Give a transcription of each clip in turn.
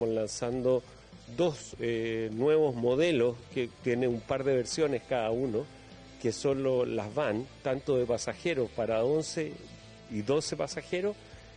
Estamos lanzando dos nuevos modelos que tienen un par de versiones cada uno, que son las van, tanto de pasajeros para 11 y 12 pasajeros,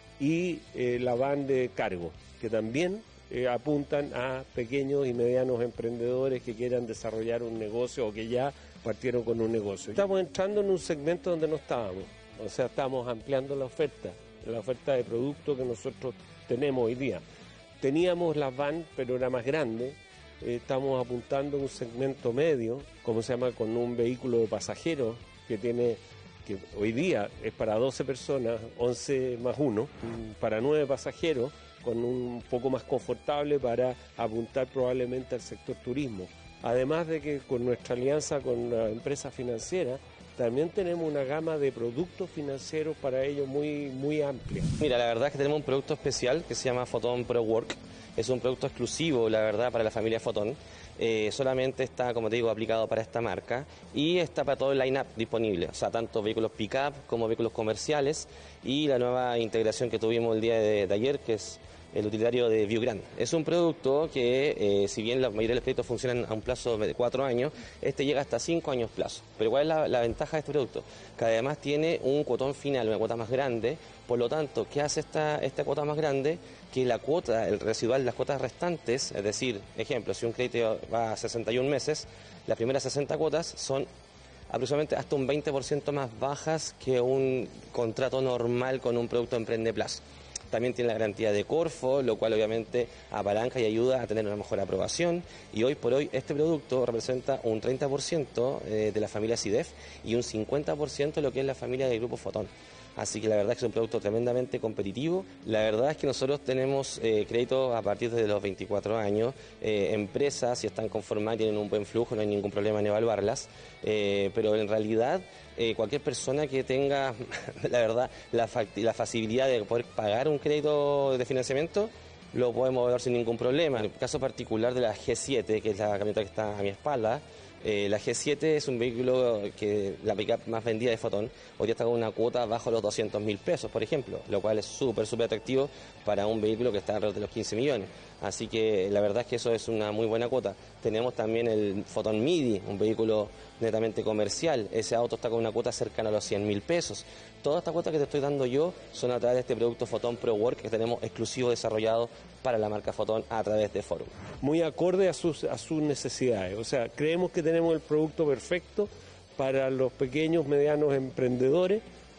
y la van de cargo, que también apuntan a pequeños y medianos emprendedores que quieran desarrollar un negocio o que ya partieron con un negocio. Estamos entrando en un segmento donde no estábamos, o sea, estamos ampliando la oferta de productos que nosotros tenemos hoy día. Teníamos las van, pero era más grande. Estamos apuntando a un segmento medio, como se llama, con un vehículo de pasajeros que hoy día es para 12 personas, 11 más 1, para 9 pasajeros, con un poco más confortable para apuntar probablemente al sector turismo. Además de que con nuestra alianza con la empresa financiera, también tenemos una gama de productos financieros para ellos muy amplia. Mira, la verdad es que tenemos un producto especial que se llama Photon Pro Work. Es un producto exclusivo, la verdad, para la familia Photon. Solamente está, como te digo, aplicado para esta marca y está para todo el line-up disponible, o sea, tanto vehículos pick-up como vehículos comerciales, y la nueva integración que tuvimos el día de ayer, que es el utilitario de ViewGrand. Es un producto que, si bien la mayoría de los créditos funcionan a un plazo de 4 años, este llega hasta 5 años plazo. Pero ¿cuál es la ventaja de este producto? Que además tiene un cuotón final, una cuota más grande. Por lo tanto, ¿qué hace esta cuota más grande? Que la cuota, el residual, las cuotas restantes, es decir, ejemplo, si un crédito va a 61 meses, las primeras 60 cuotas son aproximadamente hasta un 20% más bajas que un contrato normal con un producto Emprende Plus. También tiene la garantía de Corfo, lo cual obviamente apalanca y ayuda a tener una mejor aprobación. Y hoy por hoy este producto representa un 30% de la familia CIDEF y un 50% de lo que es la familia del Grupo Photon. Así que la verdad es que es un producto tremendamente competitivo. La verdad es que nosotros tenemos créditos a partir de los 24 años. Empresas, si están conformadas, tienen un buen flujo, no hay ningún problema en evaluarlas. Pero en realidad, cualquier persona que tenga, la verdad, la facilidad de poder pagar un crédito de financiamiento, lo podemos evaluar sin ningún problema. En el caso particular de la G7, que es la camioneta que está a mi espalda, la G7 es un vehículo que la pickup más vendida de Photon. Hoy día está con una cuota bajo los 200.000 pesos, por ejemplo, lo cual es súper atractivo para un vehículo que está alrededor de los 15 millones. Así que la verdad es que eso es una muy buena cuota. Tenemos también el Photon Midi, un vehículo netamente comercial. Ese auto está con una cuota cercana a los 100.000 pesos. Todas estas cuotas que te estoy dando yo son a través de este producto Photon Pro Work que tenemos exclusivo desarrollado para la marca Photon a través de Forum. Muy acorde a sus necesidades. O sea, creemos que tenemos el producto perfecto para los pequeños, medianos emprendedores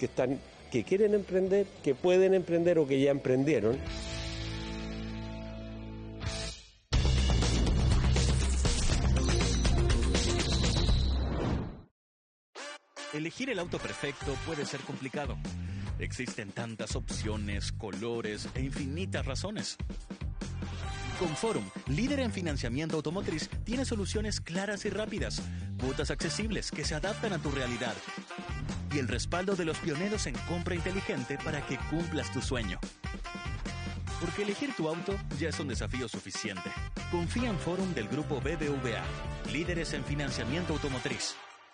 que quieren emprender, que pueden emprender o que ya emprendieron. Elegir el auto perfecto puede ser complicado. Existen tantas opciones, colores e infinitas razones. Con Forum, líder en financiamiento automotriz, tiene soluciones claras y rápidas, cuotas accesibles que se adaptan a tu realidad y el respaldo de los pioneros en compra inteligente para que cumplas tu sueño. Porque elegir tu auto ya es un desafío suficiente. Confía en Forum del grupo BBVA, líderes en financiamiento automotriz.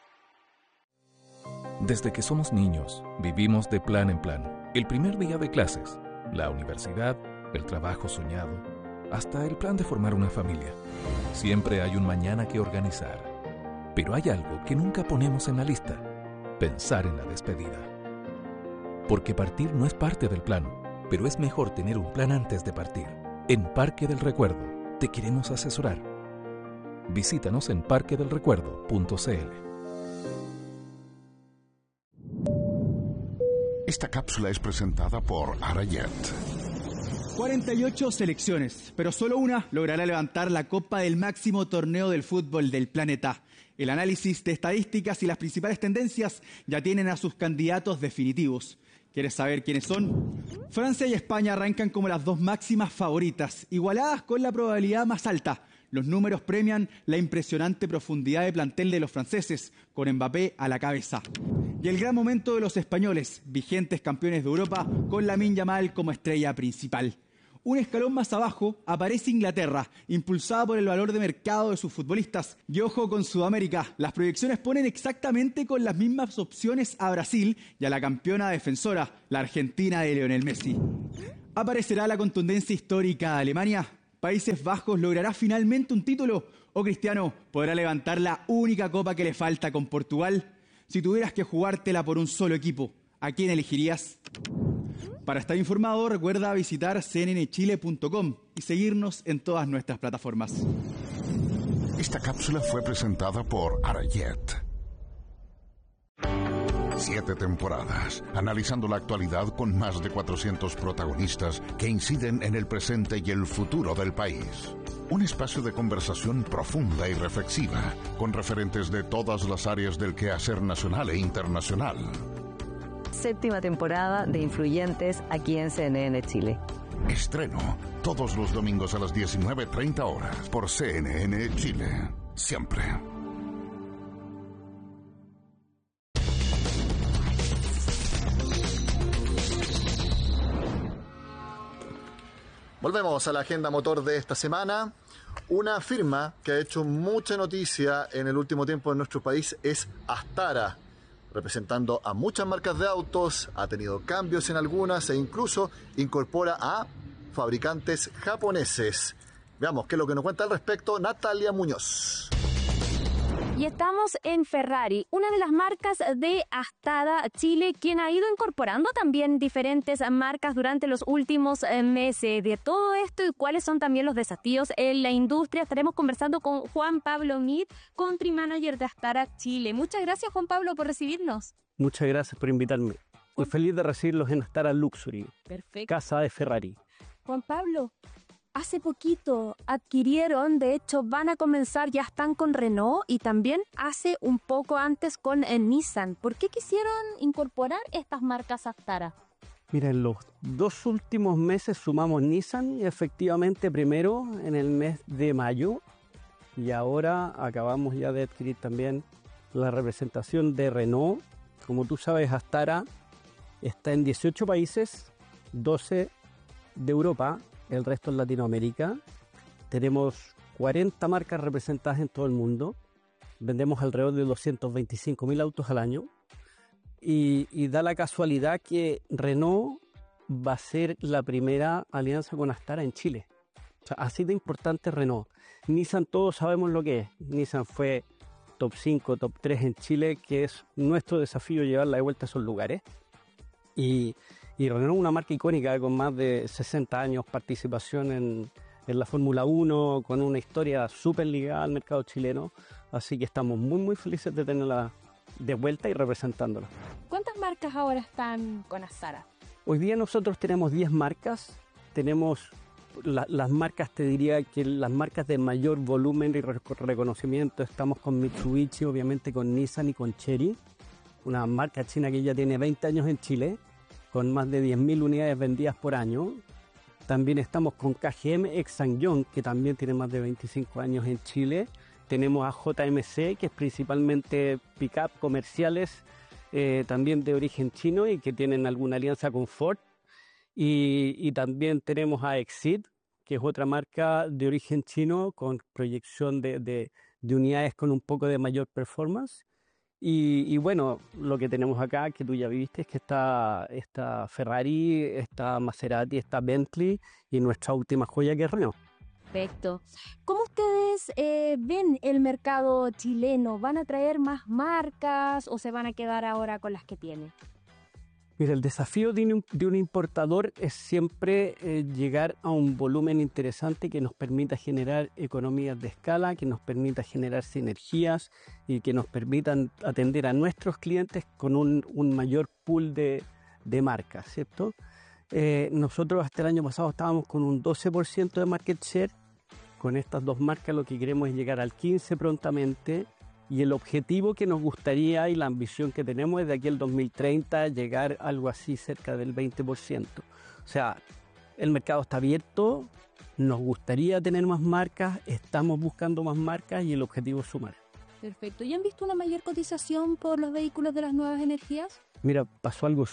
Desde que somos niños, vivimos de plan en plan. El primer día de clases, la universidad, el trabajo soñado, hasta el plan de formar una familia. Siempre hay un mañana que organizar. Pero hay algo que nunca ponemos en la lista: pensar en la despedida. Porque partir no es parte del plan, pero es mejor tener un plan antes de partir. En Parque del Recuerdo te queremos asesorar. Visítanos en parquedelrecuerdo.cl. Esta cápsula es presentada por Arayet. 48 selecciones, pero solo una logrará levantar la copa del máximo torneo del fútbol del planeta. El análisis de estadísticas y las principales tendencias ya tienen a sus candidatos definitivos. ¿Quieres saber quiénes son? Francia y España arrancan como las dos máximas favoritas, igualadas con la probabilidad más alta. Los números premian la impresionante profundidad de plantel de los franceses, con Mbappé a la cabeza. Y el gran momento de los españoles, vigentes campeones de Europa, con Lamine Yamal como estrella principal. Un escalón más abajo aparece Inglaterra, impulsada por el valor de mercado de sus futbolistas. Y ojo con Sudamérica, las proyecciones ponen exactamente con las mismas opciones a Brasil y a la campeona defensora, la Argentina de Lionel Messi. ¿Aparecerá la contundencia histórica de Alemania? ¿Países Bajos logrará finalmente un título? ¿O Cristiano podrá levantar la única copa que le falta con Portugal? Si tuvieras que jugártela por un solo equipo, ¿a quién elegirías? Para estar informado, recuerda visitar cnnchile.com y seguirnos en todas nuestras plataformas. Esta cápsula fue presentada por Arayet. 7 temporadas, analizando la actualidad con más de 400 protagonistas que inciden en el presente y el futuro del país. Un espacio de conversación profunda y reflexiva, con referentes de todas las áreas del quehacer nacional e internacional. 7ª temporada de Influyentes aquí en CNN Chile. Estreno todos los domingos a las 19:30 horas por CNN Chile. Siempre. Volvemos a la agenda motor de esta semana. Una firma que ha hecho mucha noticia en el último tiempo en nuestro país es Astara, representando a muchas marcas de autos, ha tenido cambios en algunas e incluso incorpora a fabricantes japoneses. Veamos qué es lo que nos cuenta al respecto Natalia Muñoz. Y estamos en Ferrari, una de las marcas de Astara Chile, quien ha ido incorporando también diferentes marcas durante los últimos meses. De todo esto y cuáles son también los desafíos en la industria, estaremos conversando con Juan Pablo Mir, Country Manager de Astara Chile. Muchas gracias, Juan Pablo, por recibirnos. Muchas gracias por invitarme. Muy feliz de recibirlos en Astara Luxury, Perfecto. casa de Ferrari. Juan Pablo, hace poquito adquirieron, de hecho van a comenzar, ya están con Renault y también hace un poco antes con Nissan. ¿Por qué quisieron incorporar estas marcas Astara? Mira, en los 2 últimos meses sumamos Nissan y efectivamente primero en el mes de mayo y ahora acabamos ya de adquirir también la representación de Renault. Como tú sabes, Astara está en 18 países, 12 de Europa, el resto en Latinoamérica. Tenemos 40 marcas representadas en todo el mundo. Vendemos alrededor de 225.000 autos al año. Y da la casualidad que Renault va a ser la primera alianza con Astara en Chile. O sea, así de importante Renault. Nissan, todos sabemos lo que es. Nissan fue top 5, top 3 en Chile, que es nuestro desafío llevarla de vuelta a esos lugares. Y Renault es una marca icónica con más de 60 años participación en la Fórmula 1, con una historia súper ligada al mercado chileno. Así que estamos muy felices de tenerla de vuelta y representándola. ¿Cuántas marcas ahora están con Astara? Hoy día nosotros tenemos 10 marcas. Tenemos las marcas, te diría que las marcas de mayor volumen y reconocimiento. Estamos con Mitsubishi, obviamente con Nissan y con Chery, una marca china que ya tiene 20 años en Chile, con más de 10.000 unidades vendidas por año. También estamos con KGM ex SsangYong, que también tiene más de 25 años en Chile. Tenemos a JMC, que es principalmente pick-up comerciales, también de origen chino y que tienen alguna alianza con Ford. Y también tenemos a Exit, que es otra marca de origen chino con proyección de unidades con un poco de mayor performance. Y bueno, lo que tenemos acá, que tú ya viste, es que está Ferrari, está Maserati, está Bentley y nuestra última joya que es Renault. Perfecto. ¿Cómo ustedes ven el mercado chileno? ¿Van a traer más marcas o se van a quedar ahora con las que tienen? Mira, el desafío de un importador es siempre llegar a un volumen interesante que nos permita generar economías de escala, que nos permita generar sinergias y que nos permitan atender a nuestros clientes con un mayor pool de marcas, ¿cierto? Nosotros hasta el año pasado estábamos con un 12% de market share. Con estas 2 marcas lo que queremos es llegar al 15% prontamente. Y el objetivo que nos gustaría y la ambición que tenemos es de aquí al 2030 llegar a algo así cerca del 20%. O sea, el mercado está abierto, nos gustaría tener más marcas, estamos buscando más marcas y el objetivo es sumar. Perfecto. ¿Y han visto una mayor cotización por los vehículos de las nuevas energías? Mira, pasó algo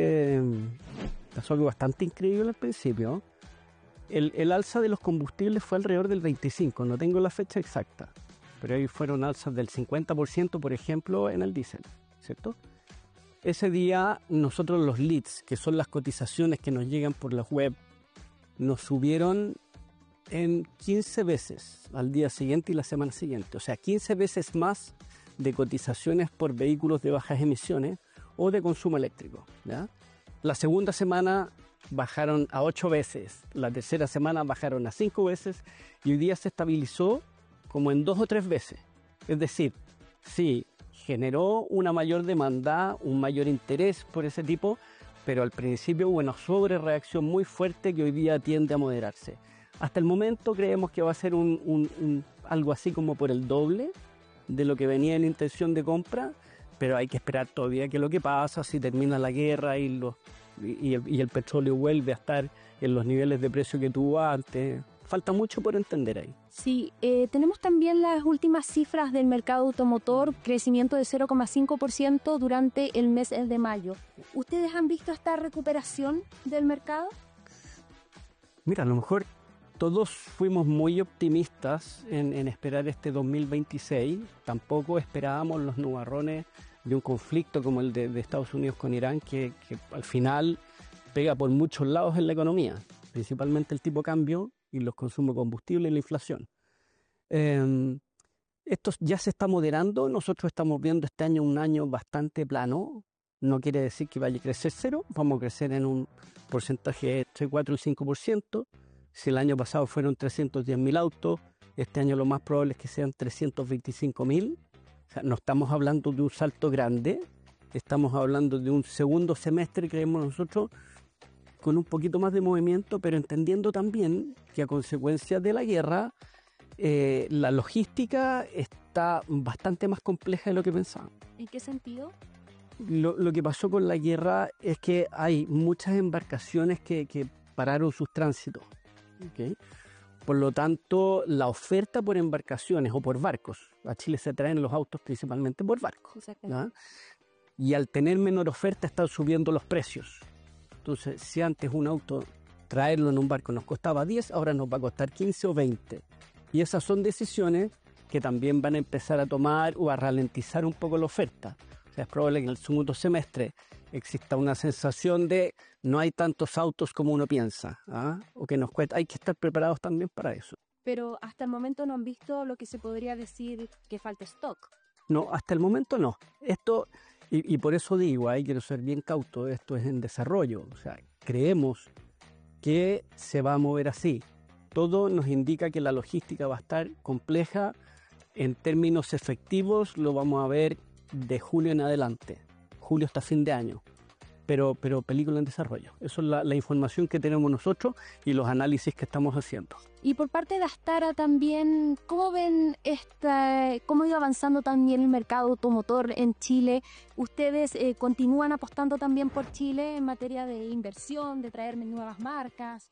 bastante increíble al principio. El alza de los combustibles fue alrededor del 25%, no tengo la fecha exacta. Pero ahí fueron alzas del 50%, por ejemplo, en el diésel, ¿cierto? Ese día nosotros los leads, que son las cotizaciones que nos llegan por la web, nos subieron en 15 veces al día siguiente y la semana siguiente. O sea, 15 veces más de cotizaciones por vehículos de bajas emisiones o de consumo eléctrico, ¿ya? La segunda semana bajaron a 8 veces, la tercera semana bajaron a 5 veces y hoy día se estabilizó como en 2 o 3 veces. Es decir, sí, generó una mayor demanda, un mayor interés por ese tipo, pero al principio hubo una sobrereacción muy fuerte que hoy día tiende a moderarse. Hasta el momento creemos que va a ser algo así como por el doble de lo que venía en la intención de compra, pero hay que esperar todavía qué es lo que pasa, si termina la guerra y el petróleo vuelve a estar en los niveles de precio que tuvo antes. Falta mucho por entender ahí. Sí, tenemos también las últimas cifras del mercado automotor, crecimiento de 0,5% durante el mes de mayo. ¿Ustedes han visto esta recuperación del mercado? Mira, a lo mejor todos fuimos muy optimistas en esperar este 2026. Tampoco esperábamos los nubarrones de un conflicto como el de Estados Unidos con Irán, que al final pega por muchos lados en la economía, principalmente el tipo de cambio y los consumos de combustible y la inflación. Esto ya se está moderando. Nosotros estamos viendo este año un año bastante plano. No quiere decir que vaya a crecer cero, vamos a crecer en un porcentaje entre 4 y 5%. Si el año pasado fueron 310.000 autos, este año lo más probable es que sean 325.000. O sea, no estamos hablando de un salto grande, estamos hablando de un segundo semestre, creemos nosotros, con un poquito más de movimiento, pero entendiendo también que a consecuencia de la guerra, la logística está bastante más compleja de lo que pensábamos. ¿En qué sentido? Lo que pasó con la guerra es que hay muchas embarcaciones que pararon sus tránsitos. ¿Okay? Por lo tanto, la oferta por embarcaciones o por barcos, a Chile se traen los autos principalmente por barcos, ¿no? Y al tener menor oferta están subiendo los precios. Entonces, si antes un auto, traerlo en un barco nos costaba 10, ahora nos va a costar 15 o 20. Y esas son decisiones que también van a empezar a tomar o a ralentizar un poco la oferta. O sea, es probable que en el segundo semestre exista una sensación de no hay tantos autos como uno piensa, ¿ah? O que nos cuesta. Hay que estar preparados también para eso. Pero hasta el momento no han visto lo que se podría decir que falta stock. No, hasta el momento no. Esto, y por eso digo, ahí quiero ser bien cauto, esto es en desarrollo. O sea, creemos que se va a mover así. Todo nos indica que la logística va a estar compleja. En términos efectivos lo vamos a ver de julio en adelante. Julio hasta fin de año. Pero película en desarrollo. Eso es la información que tenemos nosotros y los análisis que estamos haciendo. Y por parte de Astara también, ¿cómo ven cómo ha ido avanzando también el mercado automotor en Chile? ¿Ustedes continúan apostando también por Chile en materia de inversión, de traer nuevas marcas?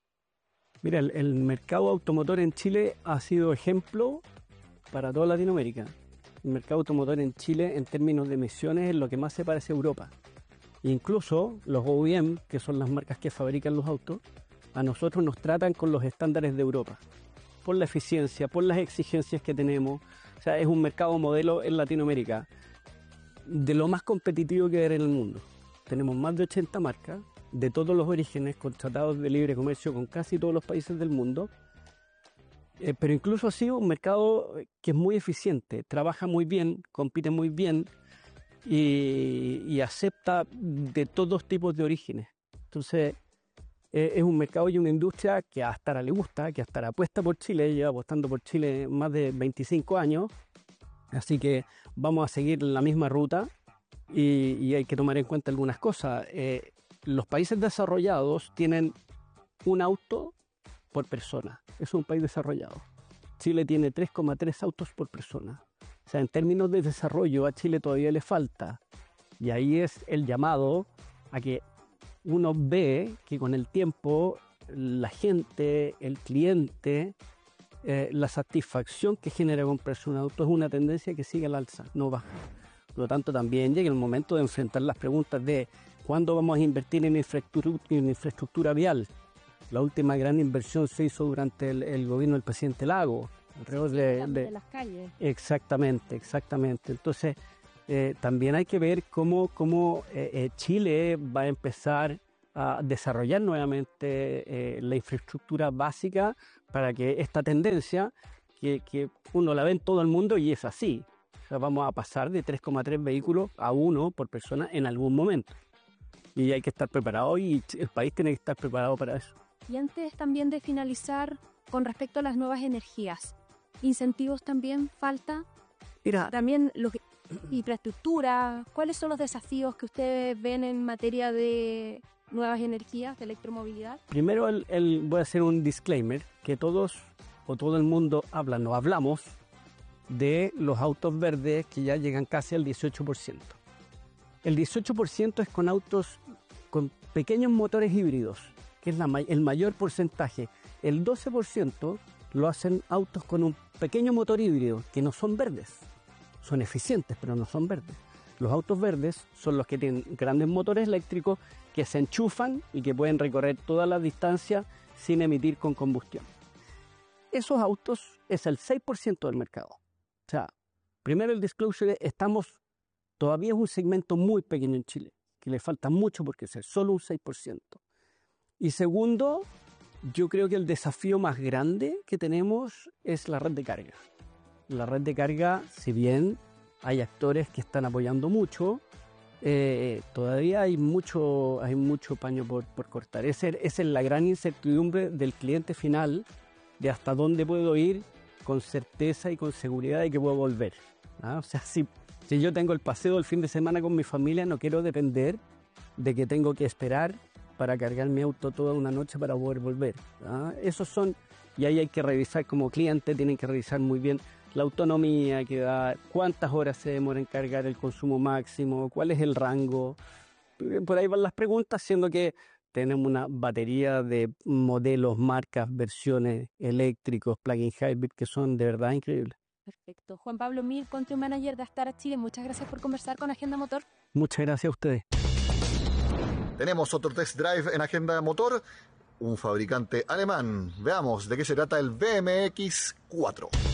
Mira, el mercado automotor en Chile ha sido ejemplo para toda Latinoamérica. El mercado automotor en Chile, en términos de emisiones, es lo que más se parece a Europa. Incluso los OEM, que son las marcas que fabrican los autos, a nosotros nos tratan con los estándares de Europa, por la eficiencia, por las exigencias que tenemos. O sea, es un mercado modelo en Latinoamérica, de lo más competitivo que hay en el mundo. Tenemos más de 80 marcas, de todos los orígenes, con tratados de libre comercio con casi todos los países del mundo. Pero incluso ha sido un mercado que es muy eficiente, trabaja muy bien, compite muy bien y acepta de todos tipos de orígenes. Entonces, es un mercado y una industria que a Astara le gusta, que a Astara apuesta por Chile, lleva apostando por Chile más de 25 años, así que vamos a seguir la misma ruta y hay que tomar en cuenta algunas cosas. Los países desarrollados tienen un auto por persona. Es un país desarrollado. Chile tiene 3,3 autos por persona. O sea, en términos de desarrollo a Chile todavía le falta. Y ahí es el llamado a que uno ve que con el tiempo la gente, el cliente, la satisfacción que genera comprarse un auto es una tendencia que sigue al alza, no baja. Por lo tanto, también llega el momento de enfrentar las preguntas de ¿cuándo vamos a invertir en infraestructura vial? La última gran inversión se hizo durante el gobierno del presidente Lago, alrededor de las calles. Exactamente. Entonces, también hay que ver cómo Chile va a empezar a desarrollar nuevamente la infraestructura básica para que esta tendencia, que uno la ve en todo el mundo y es así. O sea, vamos a pasar de 3,3 vehículos a 1 por persona en algún momento. Y hay que estar preparado y el país tiene que estar preparado para eso. Y antes también de finalizar, con respecto a las nuevas energías, ¿incentivos también falta? Mira, también infraestructura, ¿cuáles son los desafíos que ustedes ven en materia de nuevas energías, de electromovilidad? Primero voy a hacer un disclaimer, que todos o todo el mundo hablamos de los autos verdes que ya llegan casi al 18%. El 18% es con autos con pequeños motores híbridos, que es el mayor porcentaje. El 12% lo hacen autos con un pequeño motor híbrido, que no son verdes. Son eficientes, pero no son verdes. Los autos verdes son los que tienen grandes motores eléctricos que se enchufan y que pueden recorrer toda la distancia sin emitir con combustión. Esos autos es el 6% del mercado. O sea, primero el disclosure, todavía es un segmento muy pequeño en Chile, que le falta mucho por crecer, solo un 6%. Y segundo, yo creo que el desafío más grande que tenemos es la red de carga. La red de carga, si bien hay actores que están apoyando mucho, todavía hay mucho paño por cortar. Esa es la gran incertidumbre del cliente final, de hasta dónde puedo ir con certeza y con seguridad de que puedo volver. O sea, si yo tengo el paseo del fin de semana con mi familia, no quiero depender de que tengo que esperar para cargar mi auto toda una noche para poder volver. Y ahí hay que revisar como cliente, tienen que revisar muy bien la autonomía que da, cuántas horas se demora en cargar el consumo máximo, cuál es el rango. Por ahí van las preguntas, siendo que tenemos una batería de modelos, marcas, versiones eléctricos, plug-in hybrid, que son de verdad increíbles. Perfecto. Juan Pablo Mir, Country Manager de Astara Chile, muchas gracias por conversar con Agenda Motor. Muchas gracias a ustedes. Tenemos otro test drive en Agenda Motor, un fabricante alemán. Veamos de qué se trata el BMX 4.